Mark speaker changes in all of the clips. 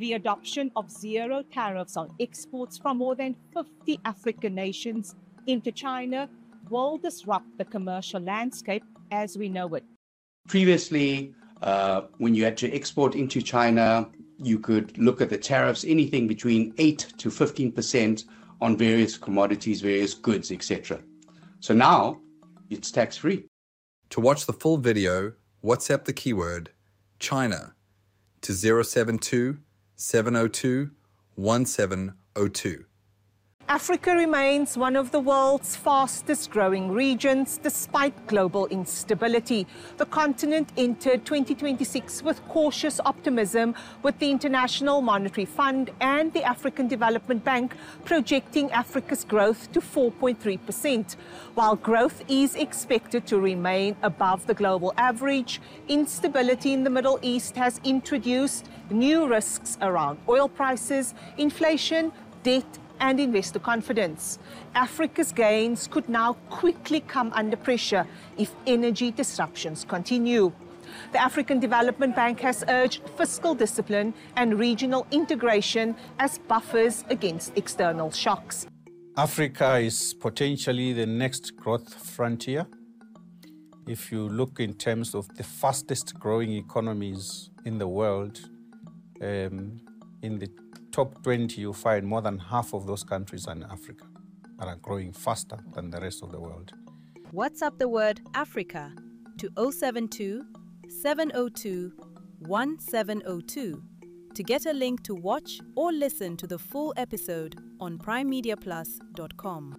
Speaker 1: The adoption of zero tariffs on exports from more than 50 African nations into China will disrupt the commercial landscape as we know it.
Speaker 2: Previously, when you had to export into China, you could look at the tariffs, anything between 8 to 15% on various commodities, various goods, etc. So now it's tax-free.
Speaker 3: To watch the full video, WhatsApp the keyword China to 072 702 1702.
Speaker 1: Africa remains one of the world's fastest growing regions despite global instability. The continent entered 2026 with cautious optimism, with the International Monetary Fund and the African Development Bank projecting Africa's growth to 4.3%. While growth is expected to remain above the global average, instability in the Middle East has introduced new risks around oil prices, inflation, debt, and investor confidence. Africa's gains could now quickly come under pressure if energy disruptions continue. The African Development Bank has urged fiscal discipline and regional integration as buffers against external shocks.
Speaker 4: Africa is potentially the next growth frontier. If you look in terms of the fastest growing economies in the world, in the top 20, you find more than half of those countries are in Africa and are growing faster than the rest of the world.
Speaker 5: WhatsApp the word Africa to 072 702 1702 to get a link to watch or listen to the full episode on primemediaplus.com.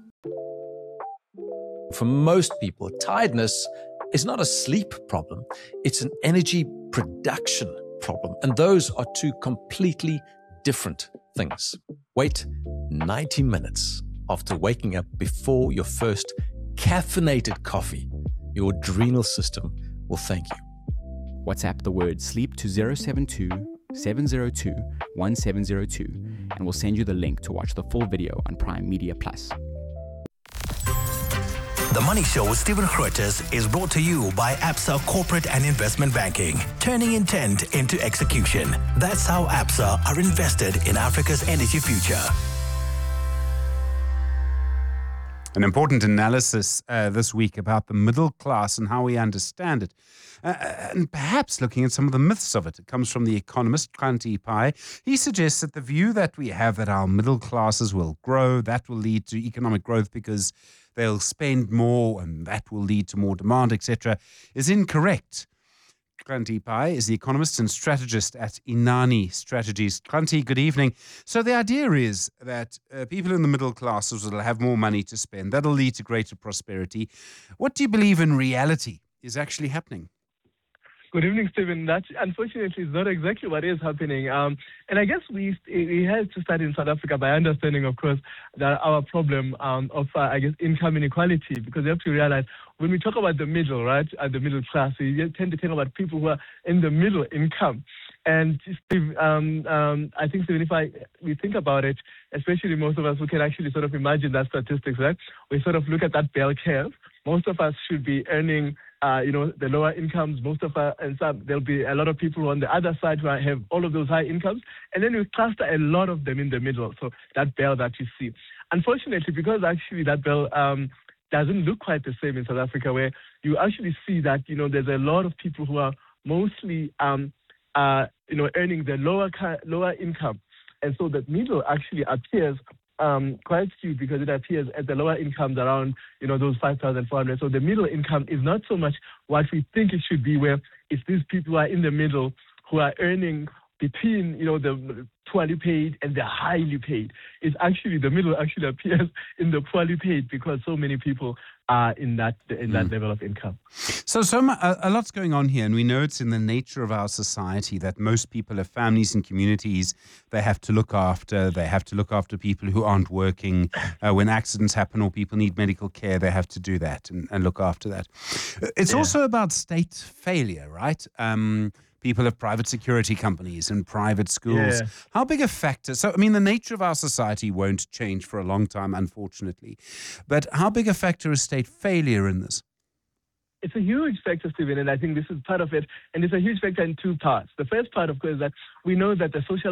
Speaker 6: For most people, tiredness is not a sleep problem, it's an energy production problem. And those are two completely different things. Wait 90 minutes after waking up before your first caffeinated coffee. Your adrenal system will thank you.
Speaker 7: WhatsApp the word sleep to 072 702 1702 and we'll send you the link to watch the full video on Prime Media Plus.
Speaker 8: The Money Show with Stephen Grootes is brought to you by Absa Corporate and Investment Banking, turning intent into execution. That's how Absa are invested in Africa's energy future.
Speaker 9: An important analysis this week about the middle class and how we understand it. And perhaps looking at some of the myths of it. It comes from the economist, Kranti Pai. He suggests that the view that we have that our middle classes will grow, that will lead to economic growth because they'll spend more and that will lead to more demand, etc., is incorrect. Kranti Pai is the economist and strategist at Inani Strategies. Kranti, good evening. So the idea is that people in the middle classes will have more money to spend. That'll lead to greater prosperity. What do you believe in reality is actually happening?
Speaker 10: Good evening, Stephen. That, unfortunately, is not exactly what is happening. And I guess we have to start in South Africa by understanding, of course, that our problem of income inequality, because you have to realize when we talk about the middle, right, the middle class, we tend to think about people who are in the middle income. And Steve, I think, Stephen, we think about it, especially most of us who can actually sort of imagine that statistics, right? We sort of look at that bell curve. Most of us should be earning the lower incomes, most of us, and there'll be a lot of people on the other side who have all of those high incomes, and then we cluster a lot of them in the middle. So that bell that you see, unfortunately, because actually that bell doesn't look quite the same in South Africa, where you actually see that there's a lot of people who are mostly earning the lower income, and so the middle actually appears quite skewed because it appears at the lower incomes around, those 5,400. So the middle income is not so much what we think it should be, where it's these people who are in the middle who are earning between, the poorly paid and the highly paid. It's actually, the middle actually appears in the poorly paid because so many people are in that level of income.
Speaker 9: So a lot's going on here, and we know it's in the nature of our society that most people have families and communities they have to look after. They have to look after people who aren't working. When accidents happen or people need medical care, they have to do that and look after that. It's also about state failure, right? People have private security companies and private schools. Yeah. How big a factor? So, the nature of our society won't change for a long time, unfortunately. But how big a factor is state failure in this?
Speaker 10: It's a huge factor, Stephen, and I think this is part of it. And it's a huge factor in two parts. The first part, of course, is that we know that the social